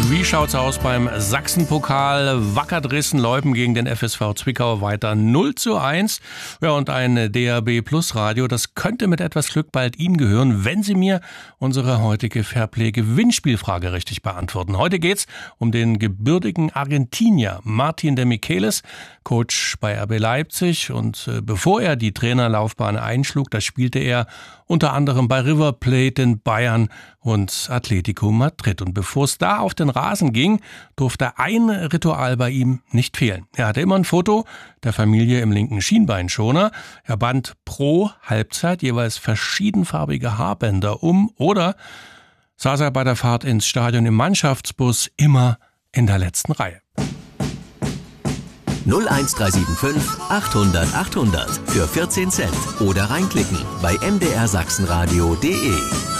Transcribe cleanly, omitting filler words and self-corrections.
Wie schaut's aus beim Sachsenpokal? Wacker Dresden-Leupen gegen den FSV Zwickau weiter 0:1. Ja, und ein DAB Plus Radio, das könnte mit etwas Glück bald Ihnen gehören, wenn Sie mir unsere heutige Fairplay-Gewinnspielfrage richtig beantworten. Heute geht's um den gebürtigen Argentinier Martin de Michelis, Coach bei RB Leipzig. Und bevor er die Trainerlaufbahn einschlug, da spielte er unter anderem bei River Plate in Bayern und Atletico Madrid. Und bevor es da auf den Rasen ging, durfte ein Ritual bei ihm nicht fehlen. Er hatte immer ein Foto der Familie im linken Schienbeinschoner. Er band pro Halbzeit jeweils verschiedenfarbige Haarbänder um oder saß er bei der Fahrt ins Stadion im Mannschaftsbus immer in der letzten Reihe. 01375 800 800 für 14 Cent oder reinklicken bei mdrsachsenradio.de.